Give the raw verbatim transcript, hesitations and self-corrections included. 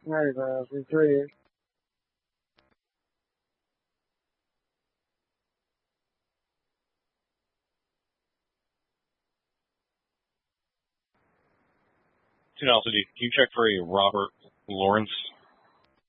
Alright, uh, for three. Ten altitude, can you check for a Robert Lawrence